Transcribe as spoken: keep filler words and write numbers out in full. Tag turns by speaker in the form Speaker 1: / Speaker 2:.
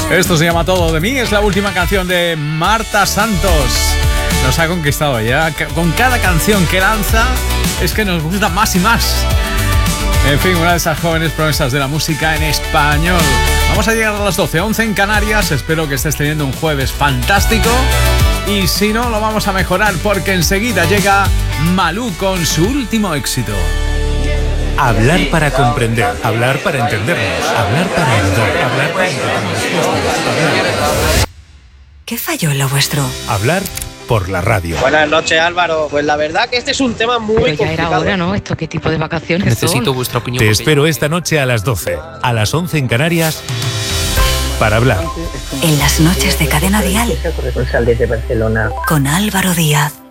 Speaker 1: Esto se llama Todo de mí, es la última canción de Marta Santos. Nos ha conquistado ya. Con cada canción que lanza es que nos gusta más y más. En fin, una de esas jóvenes promesas de la música en español. Vamos a llegar a las doce, once en Canarias. Espero que estés teniendo un jueves fantástico. Y si no, lo vamos a mejorar porque enseguida llega Malú con su último éxito.
Speaker 2: Hablar para comprender, hablar para entendernos, hablar para ayudar, hablar para entendernos.
Speaker 3: ¿Qué falló en lo vuestro?
Speaker 2: Hablar por la radio.
Speaker 4: Buenas noches, Álvaro. Pues la verdad que este es un tema muy
Speaker 5: Pero ya
Speaker 4: complicado.
Speaker 5: era hora, ¿no? ¿Esto qué tipo de vacaciones
Speaker 6: Necesito
Speaker 5: son?
Speaker 6: vuestra opinión.
Speaker 2: Te
Speaker 6: porque
Speaker 2: espero esta noche a las doce, a las once en Canarias, para hablar.
Speaker 3: En las noches de Cadena Dial.
Speaker 7: Corresponsal desde Barcelona.
Speaker 3: Con Álvaro Díaz.